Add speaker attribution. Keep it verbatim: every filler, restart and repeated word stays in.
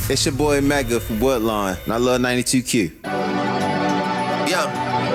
Speaker 1: It's your boy Mega from Woodlawn, and I love ninety-two Q.
Speaker 2: Yeah.